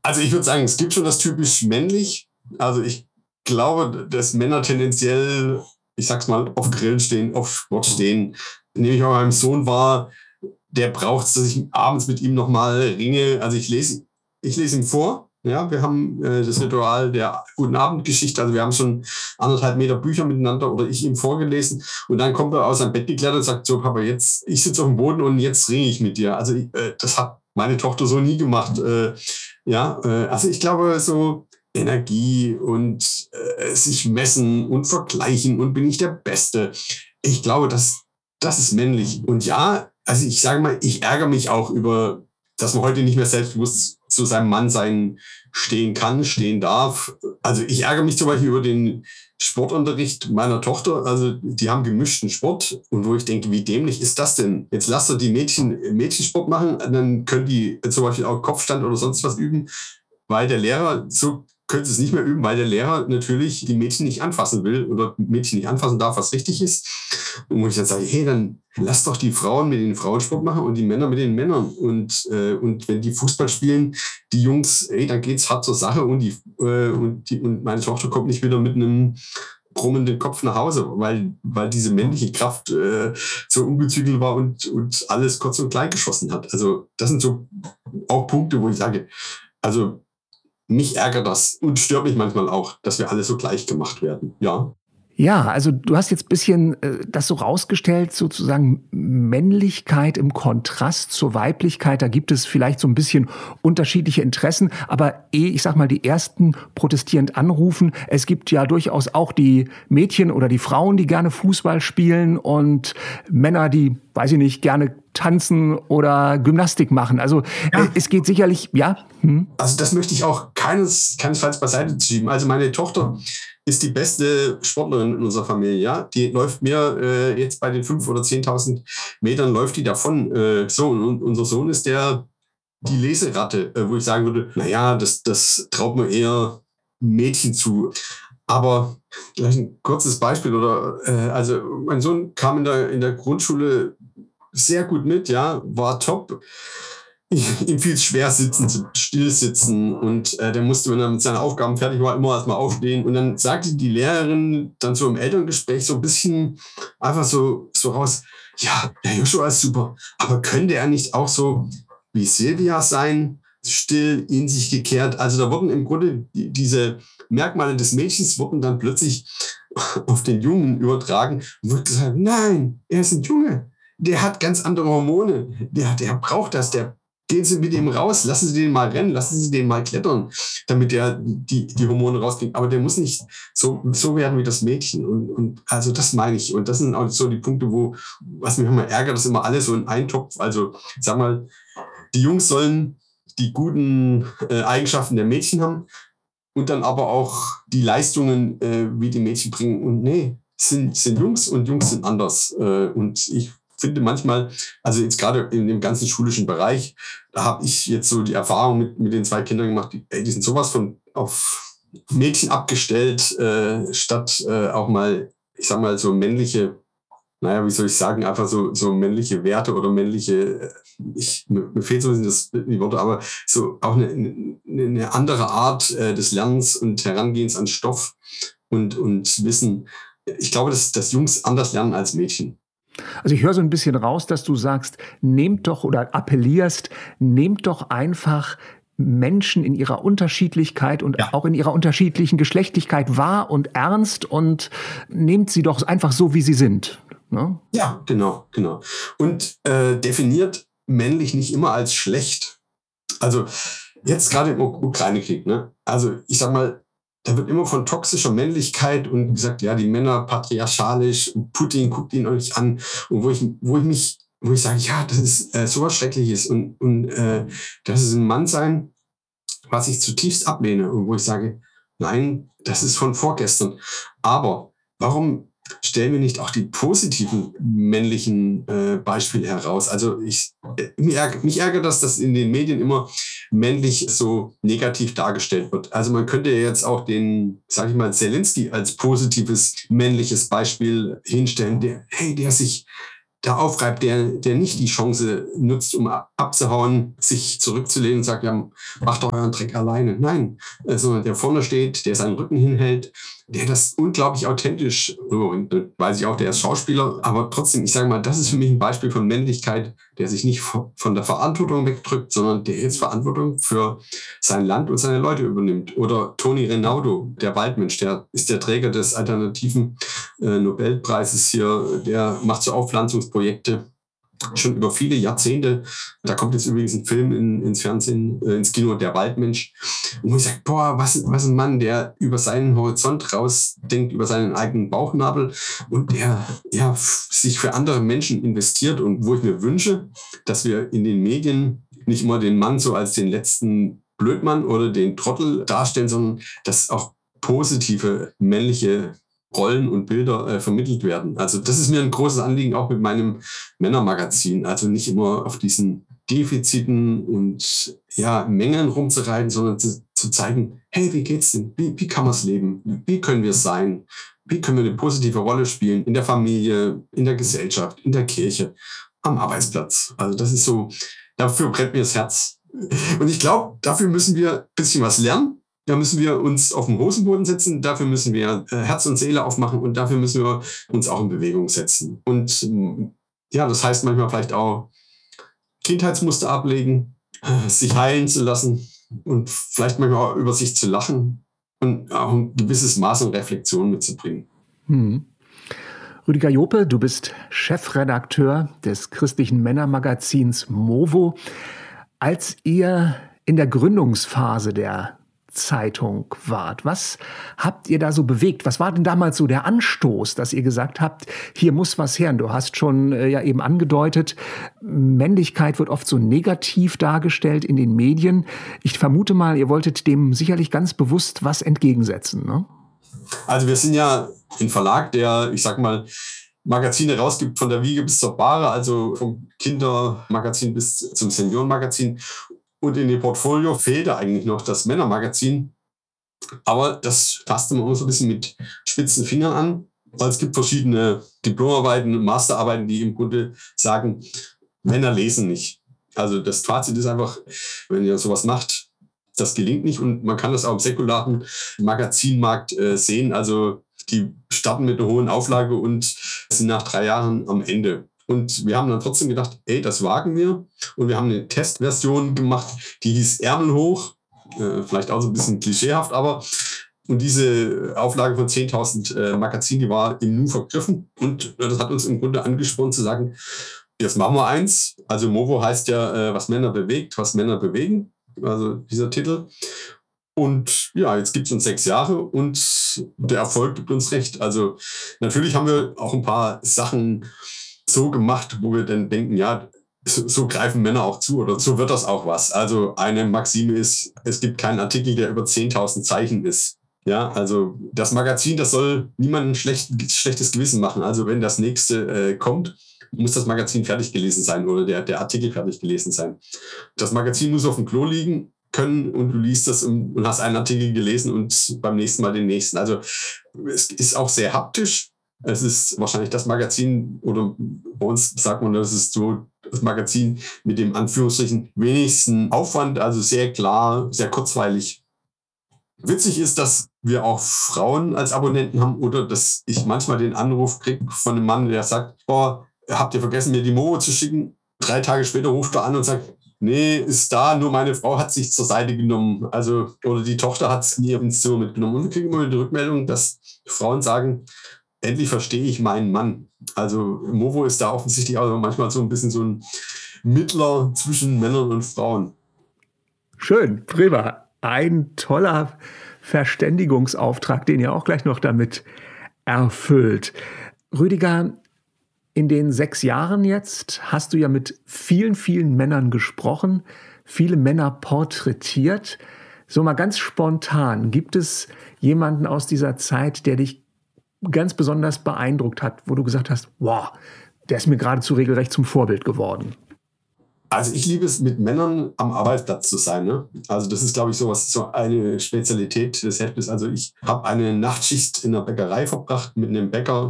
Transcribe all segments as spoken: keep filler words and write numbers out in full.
Also ich würde sagen, es gibt schon das typisch männlich. Also ich glaube, dass Männer tendenziell, ich sag's mal, auf Grillen stehen, auf Sport stehen. Nehme ich bei meinem Sohn wahr, der braucht es, dass ich abends mit ihm nochmal ringe. Also ich lese, ich lese ihm vor. Ja, wir haben äh, das Ritual der Guten Abend-Geschichte. Also wir haben schon anderthalb Meter Bücher miteinander oder ich ihm vorgelesen. Und dann kommt er aus seinem Bett geklettert und sagt, so Papa, jetzt, ich sitze auf dem Boden und jetzt ringe ich mit dir. Also ich, äh, das hat meine Tochter so nie gemacht. Äh, ja, äh, also ich glaube so Energie und äh, sich messen und vergleichen und bin ich der Beste. Ich glaube, das, das ist männlich. Und ja, also ich sage mal, ich ärgere mich auch über, dass man heute nicht mehr selbstbewusst zu seinem Mannsein stehen kann, stehen darf. Also ich ärgere mich zum Beispiel über den Sportunterricht meiner Tochter. Also die haben gemischten Sport und wo ich denke, wie dämlich ist das denn? Jetzt lasst ihr die Mädchen Mädchensport machen, dann können die zum Beispiel auch Kopfstand oder sonst was üben, weil der Lehrer, so können sie es nicht mehr üben, weil der Lehrer natürlich die Mädchen nicht anfassen will oder Mädchen nicht anfassen darf, was richtig ist. Und wo ich dann sage, hey, dann lass doch die Frauen mit den Frauensport machen und die Männer mit den Männern. Und, äh, und wenn die Fußball spielen, die Jungs, hey, dann geht's hart zur Sache und, die, äh, und, die, und meine Tochter kommt nicht wieder mit einem brummenden Kopf nach Hause, weil, weil diese männliche Kraft äh, so ungezügelt war und, und alles kurz und klein geschossen hat. Also das sind so auch Punkte, wo ich sage, also mich ärgert das und stört mich manchmal auch, dass wir alle so gleich gemacht werden. Ja. Ja, also du hast jetzt ein bisschen äh, das so rausgestellt, sozusagen Männlichkeit im Kontrast zur Weiblichkeit. Da gibt es vielleicht so ein bisschen unterschiedliche Interessen. Aber eh, ich sag mal, die ersten protestierend anrufen. Es gibt ja durchaus auch die Mädchen oder die Frauen, die gerne Fußball spielen und Männer, die, weiß ich nicht, gerne tanzen oder Gymnastik machen. Also ja. äh, es geht sicherlich, ja. Hm. Also das möchte ich auch keines, keinesfalls beiseite schieben. Also meine Tochter ist die beste Sportlerin in unserer Familie, ja. Die läuft mir äh, jetzt bei den fünf oder zehntausend Metern läuft die davon. Äh, so, und unser Sohn ist der, die Leseratte, äh, wo ich sagen würde, naja, das, das traut mir eher Mädchen zu. Aber gleich ein kurzes Beispiel oder, äh, also mein Sohn kam in der, in der Grundschule sehr gut mit, ja, war top. Ihm fiel es schwer, sitzen, still sitzen und äh, der musste, wenn er mit seinen Aufgaben fertig war, immer erstmal aufstehen. Und dann sagte die Lehrerin dann so im Elterngespräch so ein bisschen einfach so, so raus, ja, der Joshua ist super, aber könnte er nicht auch so wie Silvia sein, still, in sich gekehrt? Also da wurden im Grunde die, diese Merkmale des Mädchens wurden dann plötzlich auf den Jungen übertragen und wurde gesagt, nein, er ist ein Junge, der hat ganz andere Hormone, der, der braucht das, der gehen Sie mit ihm raus, lassen Sie den mal rennen, lassen Sie den mal klettern, damit der die, die Hormone rauskriegt. Aber der muss nicht so, so werden wie das Mädchen. Und, und also das meine ich. Und das sind auch so die Punkte, wo, was mich immer ärgert, dass immer alle so in einen Topf. Also sag mal, die Jungs sollen die guten äh, Eigenschaften der Mädchen haben und dann aber auch die Leistungen, äh, wie die Mädchen bringen. Und nee, sind, sind Jungs und Jungs sind anders. Äh, und ich finde manchmal, also jetzt gerade in dem ganzen schulischen Bereich, da habe ich jetzt so die Erfahrung mit, mit den zwei Kindern gemacht, die, ey, die sind sowas von auf Mädchen abgestellt, äh, statt äh, auch mal, ich sag mal, so männliche, naja, wie soll ich sagen, einfach so, so männliche Werte oder männliche, ich, mir, mir fehlt so ein bisschen das, die Worte, aber so auch eine, eine, eine andere Art äh, des Lernens und Herangehens an Stoff und, und Wissen. Ich glaube, dass, dass Jungs anders lernen als Mädchen. Also ich höre so ein bisschen raus, dass du sagst, nehmt doch oder appellierst, nehmt doch einfach Menschen in ihrer Unterschiedlichkeit und ja. auch in ihrer unterschiedlichen Geschlechtlichkeit wahr und ernst und nehmt sie doch einfach so, wie sie sind. Ne? Ja, genau, genau. Und äh, definiert männlich nicht immer als schlecht. Also jetzt gerade im Ukraine-Krieg, ne? Also ich sag mal, da wird immer von toxischer Männlichkeit und gesagt, ja, die Männer patriarchalisch, Putin guckt ihn euch an. Und wo ich, wo ich mich, wo ich sage, ja, das ist äh, sowas Schreckliches und, und äh, das ist ein Mannsein, was ich zutiefst ablehne. Und wo ich sage, nein, das ist von vorgestern. Aber warum stellen wir nicht auch die positiven männlichen äh, Beispiele heraus? Also ich, äh, mich, ärgert, mich ärgert das, dass in den Medien immer männlich so negativ dargestellt wird. Also man könnte jetzt auch den, sag ich mal, Zelensky als positives männliches Beispiel hinstellen, der, hey, der sich da aufreibt, der, der nicht die Chance nutzt, um abzuhauen, sich zurückzulehnen und sagt, ja, macht doch euren Dreck alleine. Nein, sondern der vorne steht, der seinen Rücken hinhält, der das unglaublich authentisch rüberbringt. Weiß ich auch, der ist Schauspieler, aber trotzdem, ich sage mal, das ist für mich ein Beispiel von Männlichkeit, der sich nicht von der Verantwortung wegdrückt, sondern der jetzt Verantwortung für sein Land und seine Leute übernimmt. Oder Toni Renaudo, der Waldmensch, der ist der Träger des alternativen äh, Nobelpreises hier, der macht so Aufpflanzungsprojekte schon über viele Jahrzehnte. Da kommt jetzt übrigens ein Film in, ins Fernsehen, äh, ins Kino, Der Waldmensch. Und ich sage, boah, was, was ein Mann, der über seinen Horizont rausdenkt, über seinen eigenen Bauchnabel und der ja sich für andere Menschen investiert. Und wo ich mir wünsche, dass wir in den Medien nicht immer den Mann so als den letzten Blödmann oder den Trottel darstellen, sondern dass auch positive männliche Rollen und Bilder äh, vermittelt werden. Also das ist mir ein großes Anliegen, auch mit meinem Männermagazin. Also nicht immer auf diesen Defiziten und ja, Mengen rumzureiten, sondern zu, zu zeigen, hey, wie geht's denn? Wie, wie kann man es leben? Wie können wir es sein? Wie können wir eine positive Rolle spielen in der Familie, in der Gesellschaft, in der Kirche, am Arbeitsplatz? Also das ist so, dafür brennt mir das Herz. Und ich glaube, dafür müssen wir ein bisschen was lernen. Da müssen wir uns auf den Hosenboden setzen, dafür müssen wir äh, Herz und Seele aufmachen und dafür müssen wir uns auch in Bewegung setzen. Und ähm, ja, das heißt manchmal vielleicht auch Kindheitsmuster ablegen, äh, sich heilen zu lassen und vielleicht manchmal auch über sich zu lachen und auch ein gewisses Maß an Reflexion mitzubringen. Hm. Rüdiger Jope, du bist Chefredakteur des christlichen Männermagazins Movo. Als ihr in der Gründungsphase der Zeitung wart. Was habt ihr da so bewegt? Was war denn damals so der Anstoß, dass ihr gesagt habt, hier muss was her? Und du hast schon äh, ja eben angedeutet, Männlichkeit wird oft so negativ dargestellt in den Medien. Ich vermute mal, ihr wolltet dem sicherlich ganz bewusst was entgegensetzen, ne? Also wir sind ja ein Verlag, der, ich sag mal, Magazine rausgibt von der Wiege bis zur Bahre, also vom Kindermagazin bis zum Seniorenmagazin. Und in dem Portfolio fehlte eigentlich noch das Männermagazin. Aber das tastet man immer so ein bisschen mit spitzen Fingern an. Weil es gibt verschiedene Diplomarbeiten und Masterarbeiten, die im Grunde sagen, Männer lesen nicht. Also das Fazit ist einfach, wenn ihr sowas macht, das gelingt nicht. Und man kann das auch im säkularen Magazinmarkt äh, sehen. Also die starten mit einer hohen Auflage und sind nach drei Jahren am Ende. Und wir haben dann trotzdem gedacht, ey, das wagen wir. Und wir haben eine Testversion gemacht, die hieß Ärmel hoch. Äh, vielleicht auch so ein bisschen klischeehaft, aber und diese Auflage von zehntausend äh, Magazinen, die war im Nu vergriffen. Und äh, das hat uns im Grunde angespornt zu sagen, jetzt machen wir eins. Also Movo heißt ja, äh, was Männer bewegt, was Männer bewegen. Also dieser Titel. Und ja, jetzt gibt es uns sechs Jahre und der Erfolg gibt uns recht. Also natürlich haben wir auch ein paar Sachen so gemacht, wo wir dann denken, ja, so, so greifen Männer auch zu oder so wird das auch was. Also eine Maxime ist, es gibt keinen Artikel, der über zehntausend Zeichen ist. Ja, also das Magazin, das soll niemandem schlecht, schlechtes Gewissen machen. Also wenn das nächste äh, kommt, muss das Magazin fertig gelesen sein oder der, der Artikel fertig gelesen sein. Das Magazin muss auf dem Klo liegen können und du liest das und, und hast einen Artikel gelesen und beim nächsten Mal den nächsten. Also es ist auch sehr haptisch. Es ist wahrscheinlich das Magazin, oder bei uns sagt man, das ist so das Magazin mit dem Anführungsstrichen wenigsten Aufwand, also sehr klar, sehr kurzweilig. Witzig ist, dass wir auch Frauen als Abonnenten haben oder dass ich manchmal den Anruf kriege von einem Mann, der sagt, boah, habt ihr vergessen, mir die Movo zu schicken? Drei Tage später ruft er an und sagt, nee, ist da, nur meine Frau hat sich zur Seite genommen. Also, oder die Tochter hat es mir ins Zimmer mitgenommen. Und wir kriegen immer die Rückmeldung, dass Frauen sagen, endlich verstehe ich meinen Mann. Also Movo ist da offensichtlich auch manchmal so ein bisschen so ein Mittler zwischen Männern und Frauen. Schön, prima. Ein toller Verständigungsauftrag, den ihr auch gleich noch damit erfüllt. Rüdiger, in den sechs Jahren jetzt hast du ja mit vielen, vielen Männern gesprochen, viele Männer porträtiert. So mal ganz spontan, gibt es jemanden aus dieser Zeit, der dich ganz besonders beeindruckt hat, wo du gesagt hast, wow, der ist mir geradezu regelrecht zum Vorbild geworden? Also ich liebe es, mit Männern am Arbeitsplatz zu sein. Ne? Also das ist, glaube ich, sowas, so eine Spezialität des Heftes. Also ich habe eine Nachtschicht in der Bäckerei verbracht mit einem Bäcker,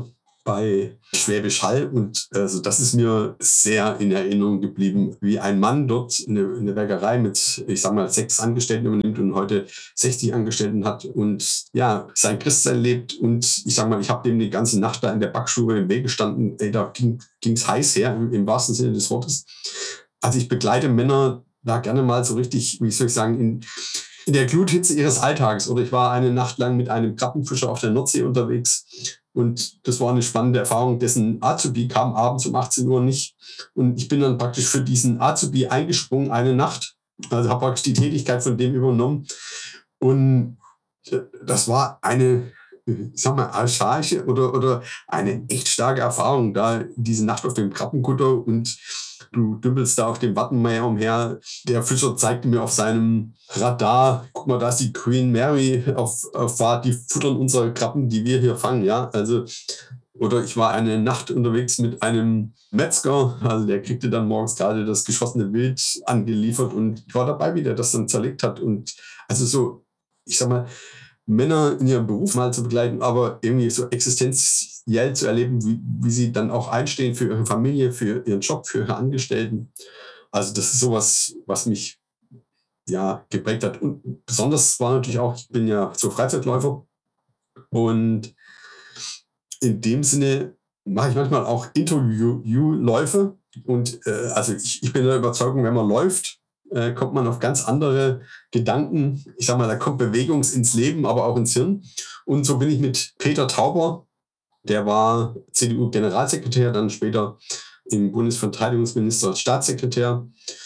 bei Schwäbisch Hall und also das ist mir sehr in Erinnerung geblieben, wie ein Mann dort eine, eine Werkerei mit, ich sag mal, sechs Angestellten übernimmt und heute sechzig Angestellten hat und ja, sein Christsein lebt und ich sag mal, ich habe dem die ganze Nacht da in der Backstube im Weg gestanden, ey, da ging es heiß her, im, im wahrsten Sinne des Wortes. Also ich begleite Männer da gerne mal so richtig, wie soll ich sagen, in in der Gluthitze ihres Alltags. Oder ich war eine Nacht lang mit einem Krabbenfischer auf der Nordsee unterwegs. Und das war eine spannende Erfahrung. Dessen Azubi kam abends um achtzehn Uhr nicht. Und ich bin dann praktisch für diesen Azubi eingesprungen, eine Nacht. Also habe praktisch die Tätigkeit von dem übernommen. Und das war eine, ich sag mal, archaische oder, oder eine echt starke Erfahrung, da diese Nacht auf dem Krabbenkutter und du dümpelst da auf dem Wattenmeer umher. Der Fischer zeigte mir auf seinem Radar, guck mal, da ist die Queen Mary auf, auf Fahrt, die futtern unsere Krabben, die wir hier fangen, ja. Also, oder ich war eine Nacht unterwegs mit einem Metzger, also der kriegte dann morgens gerade das geschossene Wild angeliefert und ich war dabei, wie der das dann zerlegt hat. Und also so, ich sag mal, Männer in ihrem Beruf mal zu begleiten, aber irgendwie so existenziell zu erleben, wie, wie sie dann auch einstehen für ihre Familie, für ihren Job, für ihre Angestellten. Also das ist sowas, was mich ja geprägt hat. Und besonders war natürlich auch, ich bin ja so Freizeitläufer und in dem Sinne mache ich manchmal auch Interviewläufe und äh, also ich, ich bin der Überzeugung, wenn man läuft, äh, kommt man auf ganz andere Gedanken. Ich sag mal, da kommt Bewegung ins Leben, aber auch ins Hirn. Und so bin ich mit Peter Tauber, der war C D U-Generalsekretär, dann später im Bundesverteidigungsminister Staatssekretär.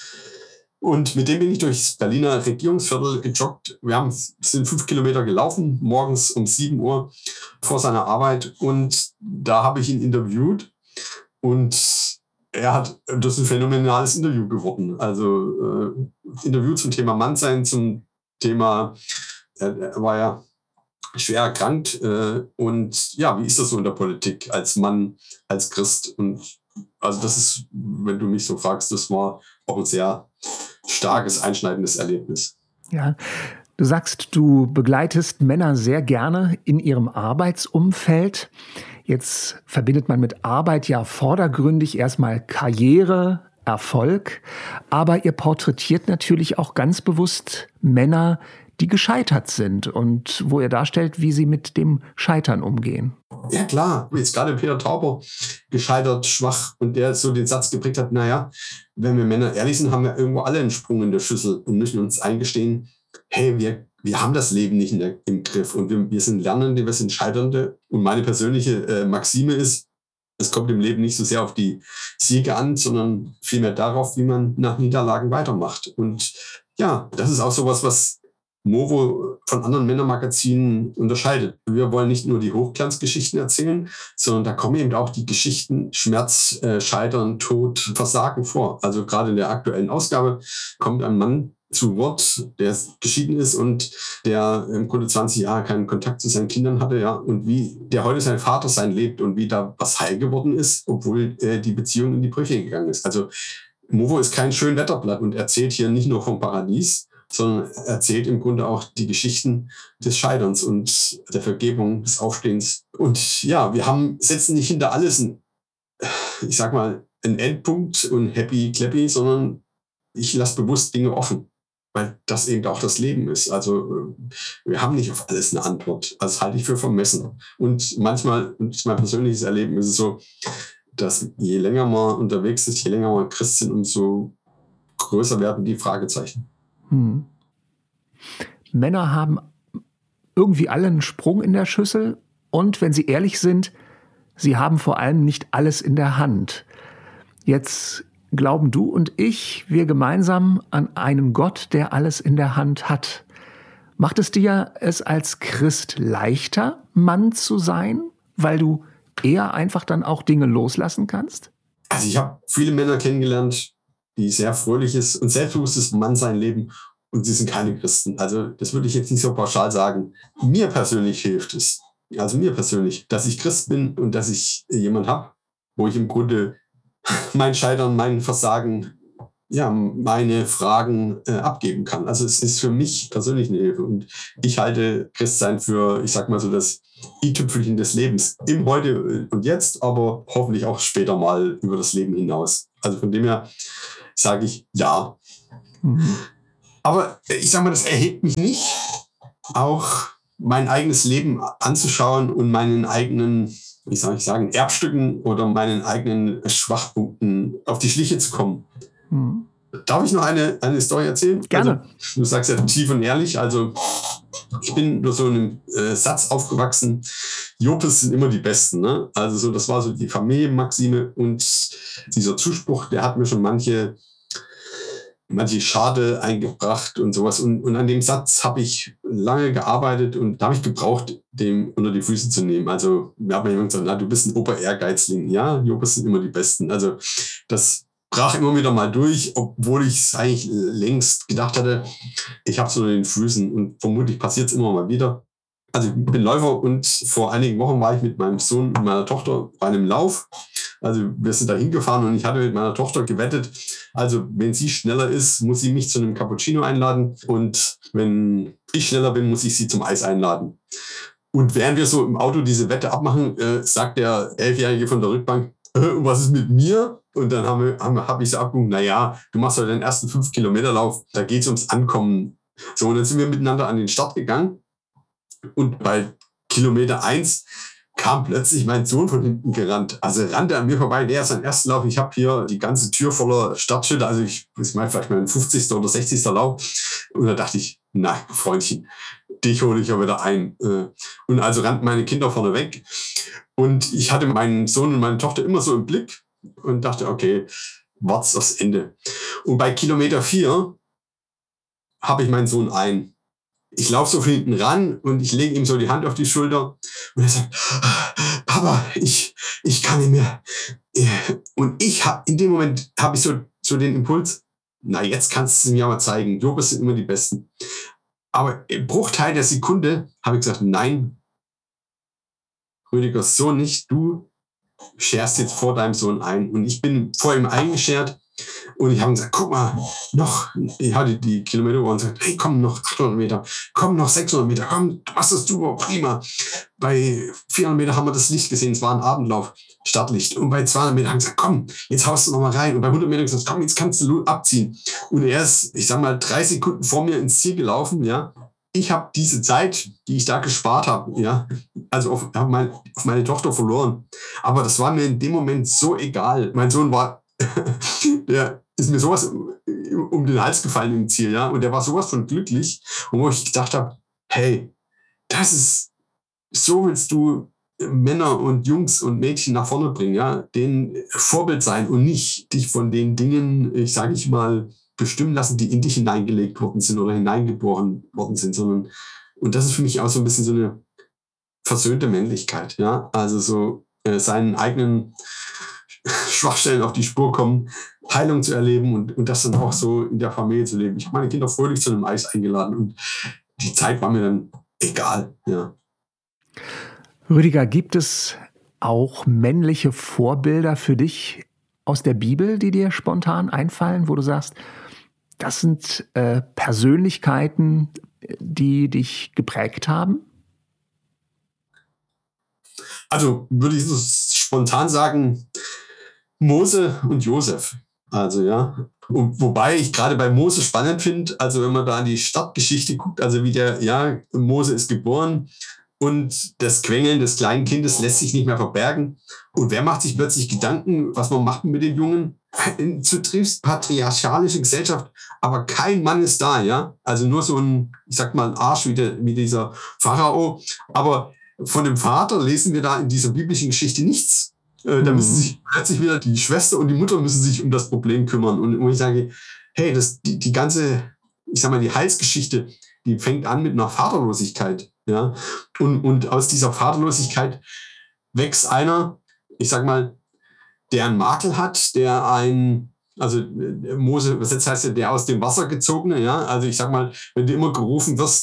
Und mit dem bin ich durchs Berliner Regierungsviertel gejoggt. Wir haben, sind fünf Kilometer gelaufen, morgens um sieben Uhr vor seiner Arbeit. Und da habe ich ihn interviewt. Und er hat, das ist ein phänomenales Interview geworden. Also äh, Interview zum Thema Mannsein, zum Thema, er, er war ja schwer erkrankt. Äh, und ja, wie ist das so in der Politik als Mann, als Christ? Und also das ist, wenn du mich so fragst, das war auch ein sehr starkes, einschneidendes Erlebnis. Ja, du sagst, du begleitest Männer sehr gerne in ihrem Arbeitsumfeld. Jetzt verbindet man mit Arbeit ja vordergründig erstmal Karriere, Erfolg. Aber ihr porträtiert natürlich auch ganz bewusst Männer, die gescheitert sind und wo ihr darstellt, wie sie mit dem Scheitern umgehen. Ja klar, jetzt gerade Peter Tauber gescheitert, schwach und der so den Satz geprägt hat, naja, wenn wir Männer ehrlich sind, haben wir irgendwo alle einen Sprung in der Schüssel und müssen uns eingestehen, hey, wir, wir haben das Leben nicht in der, im Griff und wir, wir sind Lernende, wir sind Scheiternde und meine persönliche äh, Maxime ist, es kommt im Leben nicht so sehr auf die Siege an, sondern vielmehr darauf, wie man nach Niederlagen weitermacht. Und ja, das ist auch sowas, was Movo von anderen Männermagazinen unterscheidet. Wir wollen nicht nur die Hochglanzgeschichten erzählen, sondern da kommen eben auch die Geschichten Schmerz, äh, Scheitern, Tod, Versagen vor. Also gerade in der aktuellen Ausgabe kommt ein Mann zu Wort, der geschieden ist und der im Grunde zwanzig Jahre keinen Kontakt zu seinen Kindern hatte, ja, und wie der heute sein Vater sein lebt und wie da was heil geworden ist, obwohl äh, die Beziehung in die Brüche gegangen ist. Also Movo ist kein Schönwetterblatt und erzählt hier nicht nur vom Paradies, sondern erzählt im Grunde auch die Geschichten des Scheiterns und der Vergebung, des Aufstehens. Und ja, wir haben, setzen nicht hinter alles ein, ich sag mal, einen Endpunkt und happy clappy, sondern ich lasse bewusst Dinge offen, weil das eben auch das Leben ist. Also wir haben nicht auf alles eine Antwort. Also das halte ich für vermessen. Und manchmal, und das ist mein persönliches Erleben, ist es so, dass je länger man unterwegs ist, je länger man Christ sind, umso größer werden die Fragezeichen. Hm. Männer haben irgendwie alle einen Sprung in der Schüssel und wenn sie ehrlich sind, sie haben vor allem nicht alles in der Hand. Jetzt glauben du und ich, wir gemeinsam an einen Gott, der alles in der Hand hat. Macht es dir es als Christ leichter, Mann zu sein, weil du eher einfach dann auch Dinge loslassen kannst? Also ich habe viele Männer kennengelernt, die sehr fröhliches und selbstbewusstes Mannsein leben und sie sind keine Christen. Also das würde ich jetzt nicht so pauschal sagen. Mir persönlich hilft es, also mir persönlich, dass ich Christ bin und dass ich jemanden habe, wo ich im Grunde mein Scheitern, mein Versagen ja, meine Fragen äh, abgeben kann. Also es ist für mich persönlich eine Hilfe. Und ich halte Christsein für, ich sag mal so, das i-Tüpfelchen des Lebens. Im Heute und Jetzt, aber hoffentlich auch später mal über das Leben hinaus. Also von dem her sage ich ja. Mhm. Aber ich sag mal, das erhebt mich nicht, auch mein eigenes Leben anzuschauen und meinen eigenen, wie soll ich sagen, Erbstücken oder meinen eigenen Schwachpunkten auf die Schliche zu kommen. Mhm. Darf ich noch eine, eine Story erzählen? Gerne. Also, du sagst ja tief und ehrlich, also ich bin nur so einem äh, Satz aufgewachsen, Jopes sind immer die Besten. Ne? Also so, das war so die Familienmaxime und dieser Zuspruch, der hat mir schon manche manche Schade eingebracht und sowas. Und, und an dem Satz habe ich lange gearbeitet und da habe ich gebraucht, dem unter die Füße zu nehmen. Also mir hat mir jemand gesagt, na, du bist ein Ober-Ehrgeizling. Ja, Jopes sind immer die Besten. Also das brach immer wieder mal durch, obwohl ich es eigentlich längst gedacht hatte, ich habe es unter den Füßen und vermutlich passiert es immer mal wieder. Also ich bin Läufer und vor einigen Wochen war ich mit meinem Sohn und meiner Tochter bei einem Lauf. Also wir sind da hingefahren und ich hatte mit meiner Tochter gewettet, also wenn sie schneller ist, muss sie mich zu einem Cappuccino einladen und wenn ich schneller bin, muss ich sie zum Eis einladen. Und während wir so im Auto diese Wette abmachen, äh, sagt der Elfjährige von der Rückbank, äh, und was ist mit mir? Und dann habe hab, hab ich so abgeguckt, naja, du machst heute den ersten fünf Kilometer Lauf, da geht es ums Ankommen. So, und dann sind wir miteinander an den Start gegangen und bei Kilometer eins kam plötzlich mein Sohn von hinten gerannt. Also rannte an mir vorbei, der ist sein erster Lauf. Ich habe hier die ganze Tür voller Startschilder. Also ich, ich meine vielleicht mein fünfzigster oder sechzigster Lauf. Und da dachte ich, nein, Freundchen, dich hole ich ja wieder ein. Und also rannten meine Kinder vorne weg. Und ich hatte meinen Sohn und meine Tochter immer so im Blick und dachte, okay, wart's aufs Ende. Und bei Kilometer vier habe ich meinen Sohn ein. Ich laufe so von hinten ran und ich lege ihm so die Hand auf die Schulter und er sagt, Papa, ich, ich kann nicht mehr. Und ich habe in dem Moment habe ich so, so den Impuls, na jetzt kannst du es mir mal zeigen, Jopes sind immer die Besten. Aber im Bruchteil der Sekunde habe ich gesagt, nein, Rüdiger, so nicht, du scherst jetzt vor deinem Sohn ein. Und ich bin vor ihm eingeschert. Und ich habe gesagt, guck mal, noch, ich hatte die Kilometeruhr und gesagt, hey, komm, noch achthundert Meter, komm, noch sechshundert Meter, komm, du machst das super, prima. Bei vierhundert Meter haben wir das Licht gesehen, es war ein Abendlauf, Startlicht. Und bei zweihundert Meter haben wir gesagt, komm, jetzt haust du noch mal rein. Und bei hundert Meter haben wir gesagt, komm, jetzt kannst du abziehen. Und er ist, ich sag mal, drei Sekunden vor mir ins Ziel gelaufen, ja. Ich habe diese Zeit, die ich da gespart habe, ja, also auf, hab mein, auf meine Tochter verloren. Aber das war mir in dem Moment so egal. Mein Sohn war der ist mir sowas um den Hals gefallen im Ziel, ja, und der war sowas von glücklich, und wo ich gedacht habe, hey, das ist, so willst du Männer und Jungs und Mädchen nach vorne bringen, ja, denen Vorbild sein und nicht dich von den Dingen, ich sage ich mal, bestimmen lassen, die in dich hineingelegt worden sind oder hineingeboren worden sind, sondern, und das ist für mich auch so ein bisschen so eine versöhnte Männlichkeit, ja, also so äh, seinen eigenen Schwachstellen auf die Spur kommen, Heilung zu erleben und, und das dann auch so in der Familie zu leben. Ich habe meine Kinder fröhlich zu einem Eis eingeladen und die Zeit war mir dann egal. Ja. Rüdiger, gibt es auch männliche Vorbilder für dich aus der Bibel, die dir spontan einfallen, wo du sagst, das sind äh, Persönlichkeiten, die dich geprägt haben? Also würde ich so spontan sagen, Mose und Josef. Also ja. Und wobei ich gerade bei Mose spannend finde, also wenn man da an die Startgeschichte guckt, also wie der, ja, Mose ist geboren und das Quengeln des kleinen Kindes lässt sich nicht mehr verbergen. Und wer macht sich plötzlich Gedanken, was man macht mit den Jungen? In zutiefst patriarchalische Gesellschaft, aber kein Mann ist da, ja. Also nur so ein, ich sag mal, ein Arsch wie, der, wie dieser Pharao. Aber von dem Vater lesen wir da in dieser biblischen Geschichte nichts. Äh, da müssen sich plötzlich wieder die Schwester und die Mutter müssen sich um das Problem kümmern. Und wo ich sage, hey, das, die, die ganze, ich sag mal, die Heilsgeschichte, die fängt an mit einer Vaterlosigkeit. Ja? Und, und aus dieser Vaterlosigkeit wächst einer, ich sag mal, der einen Makel hat, der ein, also Mose, was jetzt heißt ja, der aus dem Wasser gezogene, ja, also ich sag mal, wenn du immer gerufen wirst,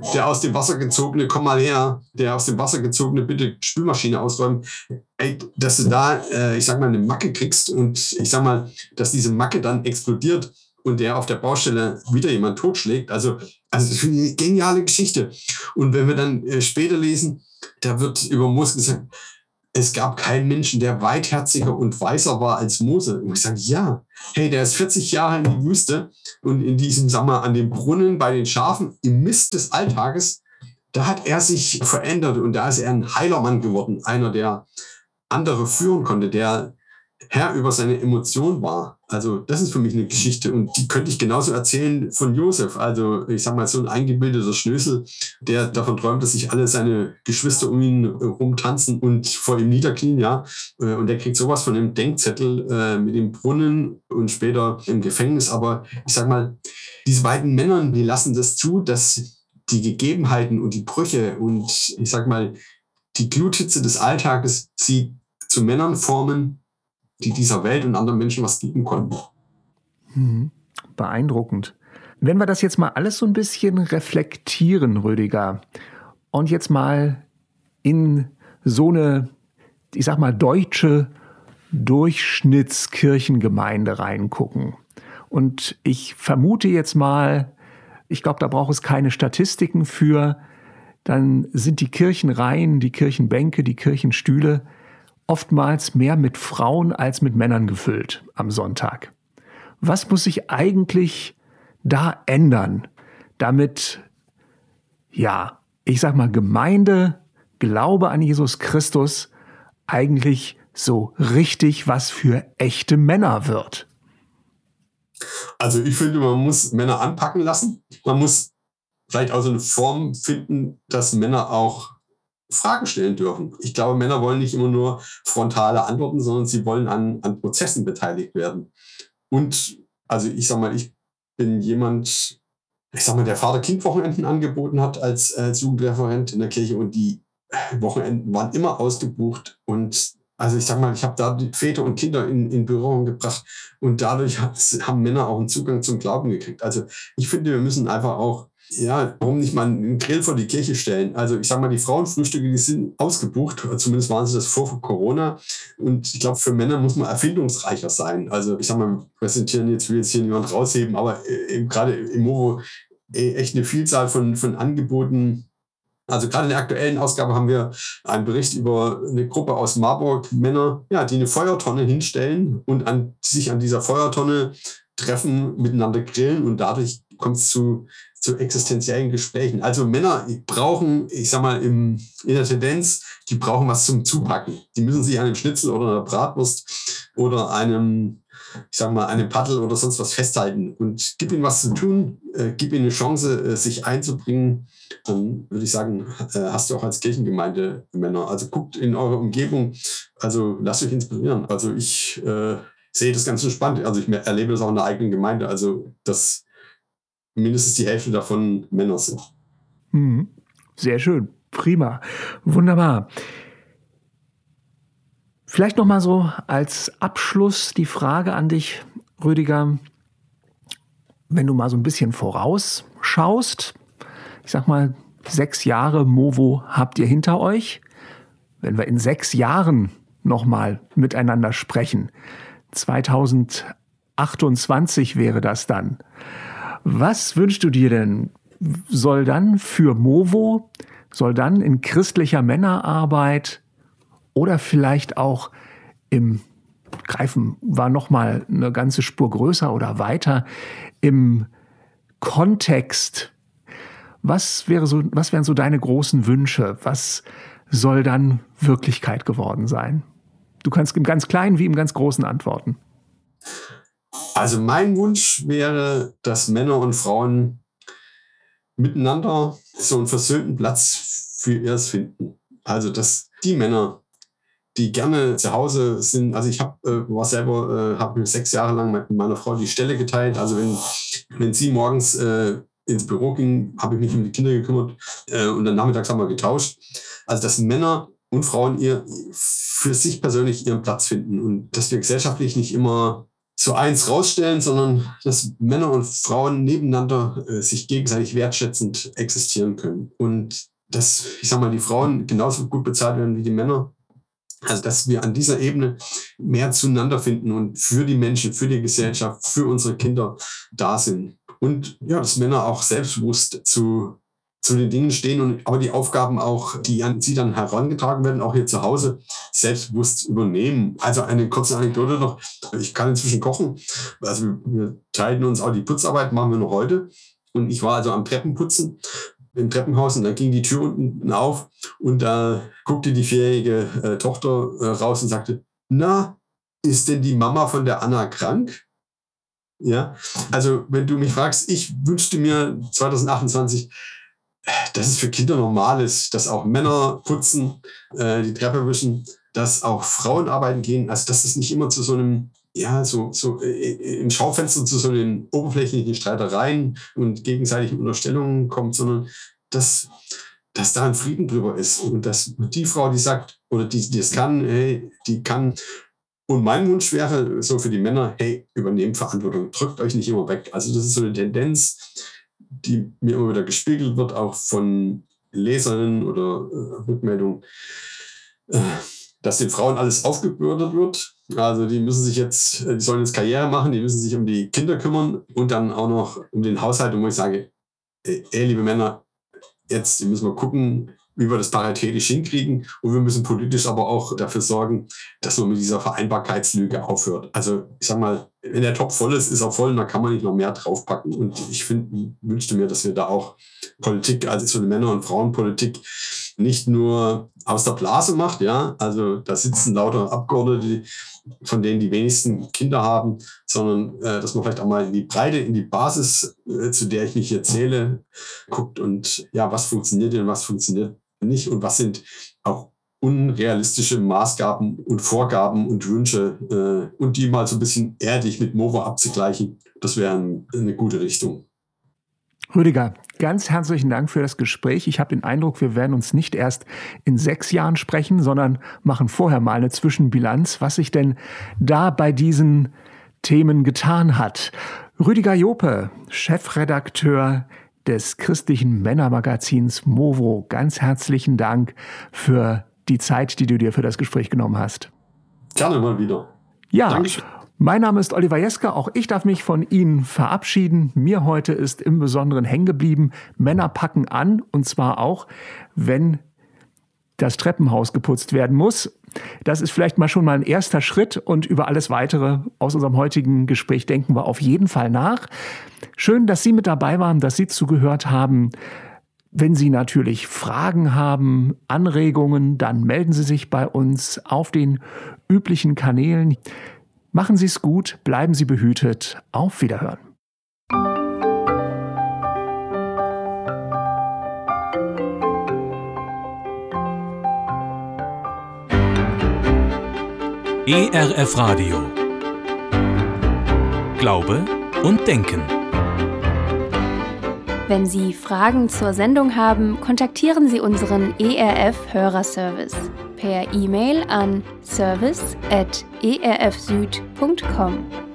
der aus dem Wasser gezogene, komm mal her, der aus dem Wasser gezogene, bitte Spülmaschine ausräumen, ey, dass du da, äh, ich sag mal, eine Macke kriegst und ich sag mal, dass diese Macke dann explodiert und der auf der Baustelle wieder jemand totschlägt. Also, also das ist eine geniale Geschichte. Und wenn wir dann äh, später lesen, da wird über Mose gesagt, es gab keinen Menschen, der weitherziger und weiser war als Mose. Und ich sage, ja, hey, der ist vierzig Jahre in die Wüste und in diesem, sag mal, an dem Brunnen bei den Schafen, im Mist des Alltages, da hat er sich verändert und da ist er ein heiler Mann geworden. Einer, der andere führen konnte, der Herr über seine Emotionen war. Also das ist für mich eine Geschichte und die könnte ich genauso erzählen von Josef. Also ich sag mal, so ein eingebildeter Schnösel, der davon träumt, dass sich alle seine Geschwister um ihn rumtanzen und vor ihm niederknien, ja. Und der kriegt sowas von einem Denkzettel äh, mit dem Brunnen und später im Gefängnis. Aber ich sag mal, diese beiden Männer, die lassen das zu, dass die Gegebenheiten und die Brüche und ich sag mal, die Gluthitze des Alltages sie zu Männern formen, die dieser Welt und anderen Menschen was geben konnten. Mhm. Beeindruckend. Wenn wir das jetzt mal alles so ein bisschen reflektieren, Rüdiger, und jetzt mal in so eine, ich sag mal, deutsche Durchschnittskirchengemeinde reingucken. Und ich vermute jetzt mal, ich glaube, da braucht es keine Statistiken für, dann sind die Kirchenreihen, die Kirchenbänke, die Kirchenstühle oftmals mehr mit Frauen als mit Männern gefüllt am Sonntag. Was muss sich eigentlich da ändern, damit, ja, ich sag mal, Gemeinde, Glaube an Jesus Christus eigentlich so richtig was für echte Männer wird? Also ich finde, man muss Männer anpacken lassen. Man muss vielleicht auch so eine Form finden, dass Männer auch Fragen stellen dürfen. Ich glaube, Männer wollen nicht immer nur frontale Antworten, sondern sie wollen an, an Prozessen beteiligt werden. Und also ich sag mal, ich bin jemand, ich sag mal, der Vater-Kind-Wochenenden angeboten hat als, als Jugendreferent in der Kirche und die Wochenenden waren immer ausgebucht und also ich sag mal, ich habe da die Väter und Kinder in, in Berührung gebracht und dadurch haben Männer auch einen Zugang zum Glauben gekriegt. Also ich finde, wir müssen einfach auch, ja, warum nicht mal einen Grill vor die Kirche stellen? Also ich sag mal, die Frauenfrühstücke, die sind ausgebucht, zumindest waren sie das vor Corona. Und ich glaube, für Männer muss man erfindungsreicher sein. Also ich sag mal, wir präsentieren jetzt, will jetzt hier niemand rausheben, aber äh, gerade im Movo äh, echt eine Vielzahl von, von Angeboten. Also gerade in der aktuellen Ausgabe haben wir einen Bericht über eine Gruppe aus Marburg, Männer, ja, die eine Feuertonne hinstellen und an, sich an dieser Feuertonne treffen, miteinander grillen und dadurch kommt es zu, zu existenziellen Gesprächen. Also Männer brauchen, ich sag mal, im, in der Tendenz, die brauchen was zum Zupacken. Die müssen sich an einem Schnitzel oder einer Bratwurst oder einem, ich sag mal, einem Paddel oder sonst was festhalten und gib ihnen was zu tun, äh, gib ihnen eine Chance, äh, sich einzubringen. Dann würde ich sagen, äh, hast du auch als Kirchengemeinde Männer. Also guckt in eure Umgebung, also lasst euch inspirieren. Also ich äh, sehe das ganz spannend. Also ich erlebe das auch in der eigenen Gemeinde. Also dass mindestens die Hälfte davon Männer sind. Mhm. Sehr schön. Prima. Wunderbar. Vielleicht noch mal so als Abschluss die Frage an dich, Rüdiger. Wenn du mal so ein bisschen vorausschaust, ich sag mal, sechs Jahre Movo habt ihr hinter euch. Wenn wir in sechs Jahren noch mal miteinander sprechen, zweitausendachtundzwanzig wäre das dann. Was wünschst du dir denn? Soll dann für Movo, soll dann in christlicher Männerarbeit oder vielleicht auch im, greifen war noch mal eine ganze Spur größer oder weiter, im Kontext, was wäre so, was wären so deine großen Wünsche? Was soll dann Wirklichkeit geworden sein? Du kannst im ganz Kleinen wie im ganz Großen antworten. Also mein Wunsch wäre, dass Männer und Frauen miteinander so einen versöhnten Platz für ihrs finden. Also dass die Männer, die gerne zu Hause sind, also ich habe äh, war selber, äh, habe mir sechs Jahre lang mit meiner Frau die Stelle geteilt. Also wenn, wenn sie morgens äh, ins Büro ging, habe ich mich um die Kinder gekümmert äh, und dann nachmittags haben wir getauscht. Also dass Männer und Frauen ihr für sich persönlich ihren Platz finden und dass wir gesellschaftlich nicht immer so eins rausstellen, sondern dass Männer und Frauen nebeneinander äh, sich gegenseitig wertschätzend existieren können. Und dass, ich sag mal, die Frauen genauso gut bezahlt werden wie die Männer. Also, dass wir an dieser Ebene mehr zueinander finden und für die Menschen, für die Gesellschaft, für unsere Kinder da sind. Und ja, dass Männer auch selbstbewusst zu, zu den Dingen stehen und aber die Aufgaben auch, die an sie dann herangetragen werden, auch hier zu Hause selbstbewusst übernehmen. Also eine kurze Anekdote noch. Ich kann inzwischen kochen. Also wir teilen uns auch die Putzarbeit, machen wir noch heute. Und ich war also am Treppenputzen im Treppenhaus und dann ging die Tür unten auf und da guckte die vierjährige äh, Tochter äh, raus und sagte, na, ist denn die Mama von der Anna krank? Ja, also wenn du mich fragst, ich wünschte mir zwanzig achtundzwanzig, dass es für Kinder normal ist, dass auch Männer putzen, äh, die Treppe wischen, dass auch Frauen arbeiten gehen, also dass es nicht immer zu so einem ja, so, so äh, im Schaufenster zu so den oberflächlichen Streitereien und gegenseitigen Unterstellungen kommt, sondern dass, dass da ein Frieden drüber ist und dass die Frau, die sagt, oder die, die es kann, hey, die kann. Und mein Wunsch wäre so für die Männer, hey, übernehmt Verantwortung, drückt euch nicht immer weg. Also das ist so eine Tendenz, die mir immer wieder gespiegelt wird, auch von Leserinnen oder äh, Rückmeldungen, äh, dass den Frauen alles aufgebürdet wird. Also die müssen sich jetzt, die sollen jetzt Karriere machen, die müssen sich um die Kinder kümmern und dann auch noch um den Haushalt, wo ich sage, ey, liebe Männer, jetzt müssen wir gucken, wie wir das paritätisch hinkriegen und wir müssen politisch aber auch dafür sorgen, dass man mit dieser Vereinbarkeitslüge aufhört. Also ich sag mal, wenn der Topf voll ist, ist er voll und da kann man nicht noch mehr draufpacken. Und ich finde, wünschte mir, dass wir da auch Politik, also so eine Männer- und Frauenpolitik, nicht nur aus der Blase macht, ja, also da sitzen lauter Abgeordnete, die, von denen die wenigsten Kinder haben, sondern äh, dass man vielleicht auch mal in die Breite, in die Basis, äh, zu der ich mich hier zähle, guckt und ja, was funktioniert und was funktioniert nicht und was sind auch unrealistische Maßgaben und Vorgaben und Wünsche äh, und die mal so ein bisschen erdig mit Mova abzugleichen, das wäre ein, eine gute Richtung. Rüdiger, ganz herzlichen Dank für das Gespräch. Ich habe den Eindruck, wir werden uns nicht erst in sechs Jahren sprechen, sondern machen vorher mal eine Zwischenbilanz, was sich denn da bei diesen Themen getan hat. Rüdiger Jope, Chefredakteur des christlichen Männermagazins Movo, ganz herzlichen Dank für die Zeit, die du dir für das Gespräch genommen hast. Gerne mal wieder. Ja. Dankeschön. Mein Name ist Oliver Jeske, auch ich darf mich von Ihnen verabschieden. Mir heute ist im Besonderen hängen geblieben, Männer packen an, und zwar auch, wenn das Treppenhaus geputzt werden muss. Das ist vielleicht mal schon mal ein erster Schritt und über alles Weitere aus unserem heutigen Gespräch denken wir auf jeden Fall nach. Schön, dass Sie mit dabei waren, dass Sie zugehört haben. Wenn Sie natürlich Fragen haben, Anregungen, dann melden Sie sich bei uns auf den üblichen Kanälen. Machen Sie es gut, bleiben Sie behütet. Auf Wiederhören. E R F Radio. Glaube und Denken. Wenn Sie Fragen zur Sendung haben, kontaktieren Sie unseren E R F-Hörerservice per E-Mail an service at e r f süd punkt com.